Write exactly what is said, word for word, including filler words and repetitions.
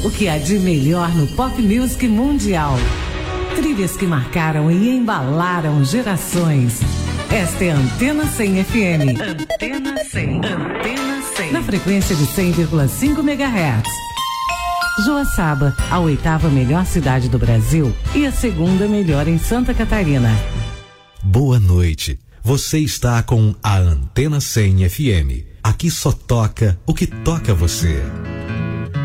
o que há de melhor no pop music mundial. Trilhas que marcaram e embalaram gerações. Esta é a Antena cem F M. Antena cem. Antena cem. Na frequência de cem vírgula cinco megahertz. Joaçaba, a oitava melhor cidade do Brasil e a segunda melhor em Santa Catarina. Boa noite. Você está com a Antena cem F M. Aqui só toca o que toca você.